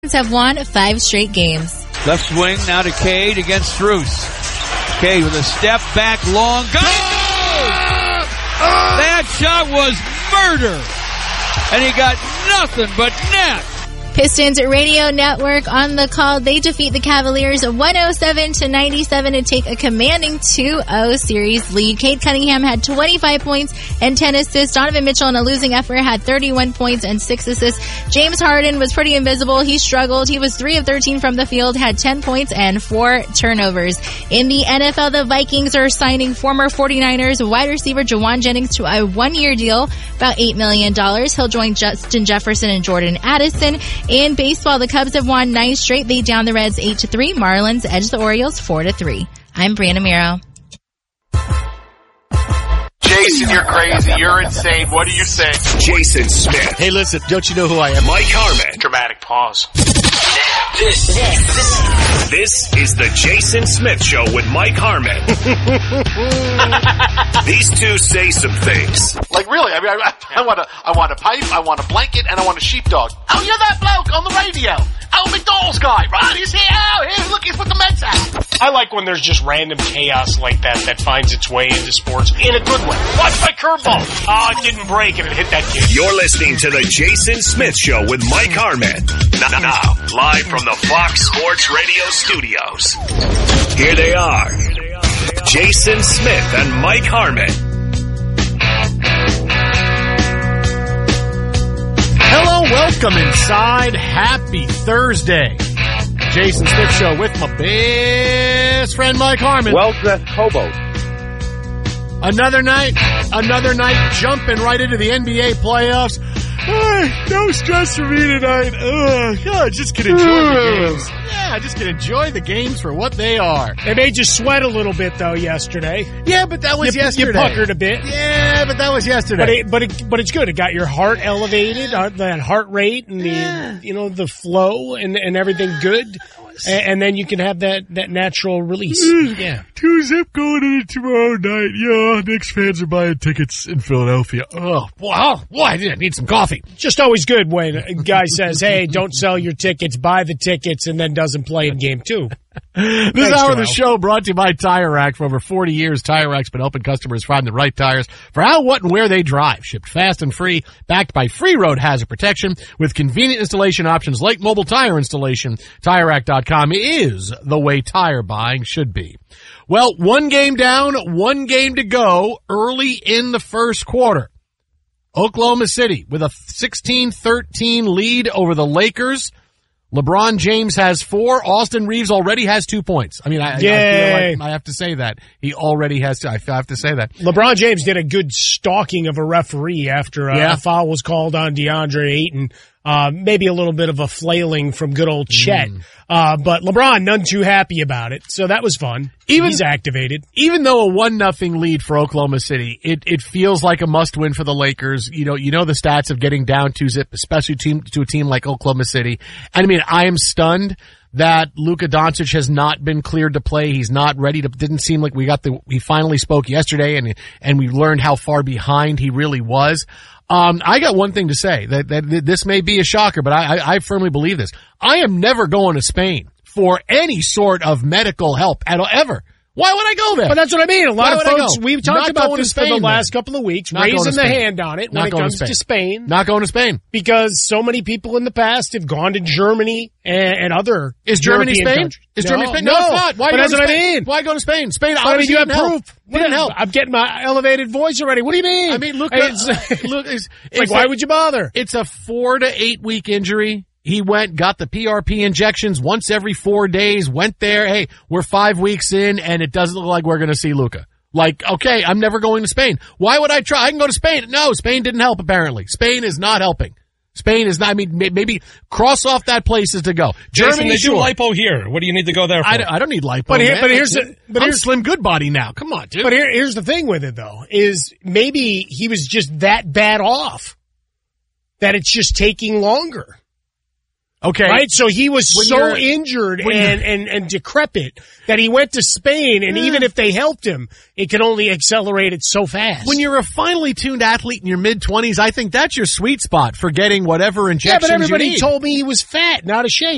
have won 5 straight games. Left swing now to Cade against Strus. Cade with a step back long. Go! That shot was murder. And he got nothing but net. Pistons Radio Network on the call. They defeat the Cavaliers 107-97 to take a commanding 2-0 series lead. Cade Cunningham had 25 points and 10 assists. Donovan Mitchell in a losing effort had 31 points and 6 assists. James Harden was pretty invisible. He struggled. He was 3 of 13 from the field, had 10 points and 4 turnovers. In the NFL, the Vikings are signing former 49ers wide receiver Jawan Jennings to a 1-year deal, about $8 million. He'll join Justin Jefferson and Jordan Addison. In baseball, the Cubs have won 9 straight. They down the Reds 8-3. Marlins edge the Orioles 4-3. I'm Brianna Miro. Jason, you're crazy. You're insane. What do you say? Jason Smith. Hey, listen, don't you know who I am? Mike Harmon. Dramatic pause. This is the Jason Smith Show with Mike Harmon. These two say some things. Like, really, I mean, I want a pipe, I want a blanket, and I want a sheepdog. Oh, you're that bloke on the radio. Oh, McDonald's guy, right? He's here. Oh, here, look, he's with the Mets out. I like when there's just random chaos like that finds its way into sports in a good way. Watch my curveball. Oh, it didn't break and it hit that kid. You're listening to the Jason Smith Show with Mike Harmon. Now, live from the Fox Sports Radio studios. Here they are. Jason Smith and Mike Harmon. Hello, welcome inside. Happy Thursday. Jason Smith Show with my best friend Mike Harmon. Well-dressed hobo. Another night jumping right into the NBA playoffs. No stress for me tonight. God, just can enjoy the games. Yeah, just can enjoy the games for what they are. They made you sweat a little bit, though, yesterday. Yeah, but that was yesterday. You puckered a bit. Yeah, but that was yesterday. But it's good. It got your heart elevated, that heart rate and the flow and everything good. And then you can have that natural release. Yeah. 2-zip going into tomorrow night. Yeah, Knicks fans are buying tickets in Philadelphia. Oh, wow. Boy, I need some coffee. Just always good when a guy says, hey, don't sell your tickets, buy the tickets, and then doesn't play in game 2. This hour of the show brought to you by Tire Rack. For over 40 years, Tire Rack's been helping customers find the right tires for how, what, and where they drive. Shipped fast and free, backed by free road hazard protection with convenient installation options like mobile tire installation. TireRack.com is the way tire buying should be. Well, 1 game down, 1 game to go early in the first quarter. Oklahoma City with a 16-13 lead over the Lakers. LeBron James has 4. Austin Reeves already has 2 points. I mean, I feel like I have to say that. He already has 2. I have to say that. LeBron James did a good stalking of a referee after a foul was called on DeAndre Ayton. Maybe a little bit of a flailing from good old Chet. But LeBron, none too happy about it. So that was fun. He's activated. Even though a 1-0 lead for Oklahoma City, it feels like a must win for the Lakers. You know the stats of getting down 2-zip, especially to a team like Oklahoma City. And I mean, I am stunned that Luka Doncic has not been cleared to play. He's not ready to, didn't seem like he finally spoke yesterday and we learned how far behind he really was. I got one thing to say that this may be a shocker, but I firmly believe this. I am never going to Spain for any sort of medical help ever. Why would I go there? But that's what I mean. A lot of folks, we've talked about this for the last couple of weeks, raising the hand on it when it comes to Spain. Not going to Spain. Because so many people in the past have gone to Germany and other Is Germany European Spain? countries. Is Germany Spain? No, it's not. Why but that's what I mean. Why go to Spain? Spain, I mean, you have help. proof. Didn't help. I'm getting my elevated voice already. What do you mean? I mean, look, it's like, why would you bother? It's a 4 to 8 week injury. He went, got the PRP injections once every 4 days, went there. Hey, we're 5 weeks in and it doesn't look like we're going to see Luka. Like, okay, I'm never going to Spain. Why would I try? I can go to Spain. No, Spain didn't help apparently. Spain is not helping. Spain is not, I mean, maybe cross off that places to go. Germany, Jason, they do lipo here. What do you need to go there for? I don't need lipo. But here's I'm Slim Goodbody now. Come on, dude. But here's the thing with it though, is maybe he was just that bad off that it's just taking longer. Okay. Right? So he was so injured and decrepit that he went to Spain, and even if they helped him, it could only accelerate it so fast. When you're a finely tuned athlete in your mid-20s, I think that's your sweet spot for getting whatever injections you need. Yeah, but everybody told me he was fat, not a shape.